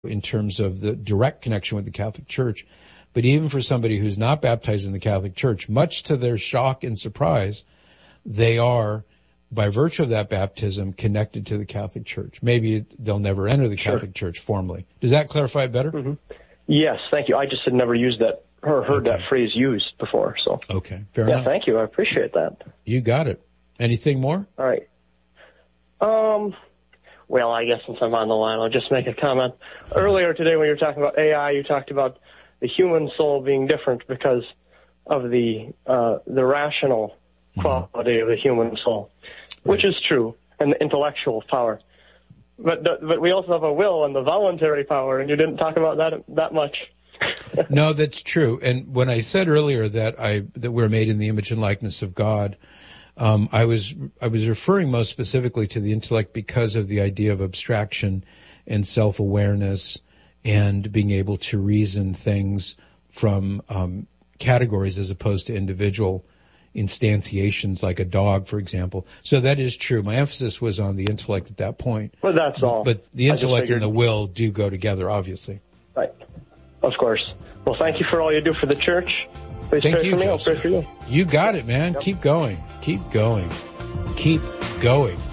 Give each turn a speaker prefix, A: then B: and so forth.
A: in terms of the direct connection with the Catholic Church. But even for somebody who's not baptized in the Catholic Church, much to their shock and surprise, they are, by virtue of that baptism, connected to the Catholic Church. Maybe they'll never enter the Catholic Church formally. Does that clarify it better?
B: Mm-hmm. Yes, thank you. I just had never used that or heard that phrase used before. So
A: okay, fair enough.
B: Thank you. I appreciate that.
A: You got it. Anything more?
B: All right. Well, I guess since I'm on the line, I'll just make a comment. Earlier today when you were talking about AI, you talked about the human soul being different because of the rational quality of the human soul, which is true, and the intellectual power. But we also have a will and the voluntary power, and you didn't talk about that much.
A: No, that's true. And when I said earlier that we're made in the image and likeness of God, I was referring most specifically to the intellect because of the idea of abstraction and self-awareness and being able to reason things from categories as opposed to individual instantiations like a dog, for example. So that is true. My emphasis was on the intellect at that point.
B: Well, that's all.
A: But the intellect and the will do go together, obviously.
B: Right. Of course. Well, thank you for all you do for the church. Please
A: thank
B: pray
A: you,
B: for me.
A: Joseph.
B: I'll pray for you.
A: You got it, man. Yep. Keep going. Keep going. Keep going.